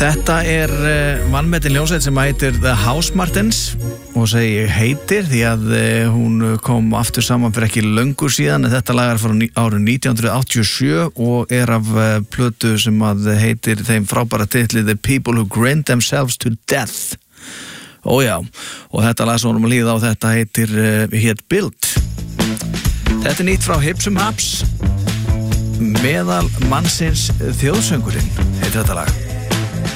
Þetta vanmetin hljómsveit sem heitir The Housemartins og segi heitir því að hún kom aftur saman fyrir ekki löngu síðan en þetta lag frá árið 1987 og af plötu sem að heitir þeim frábæra titli The People Who Grinned Themselves to Death. Ójá, og þetta lag sem vorum að líða á þetta heitir Hét Built. Þetta nýtt frá Hipsum Haps, meðal mannsins þjóðsöngurinn heitir þetta lag.